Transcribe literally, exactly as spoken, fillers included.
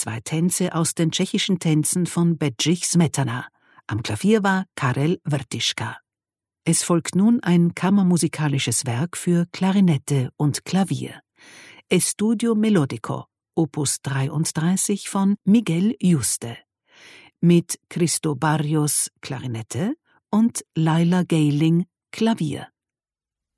zwei Tänze aus den tschechischen Tänzen von Bedřich Smetana. Am Klavier war Karel Vrtiška. Es folgt nun ein kammermusikalisches Werk für Klarinette und Klavier. Estudio Melodico, Opus dreiunddreißig von Miguel Yuste. Mit Cristo Barrios Klarinette und Laila Geiling Klavier.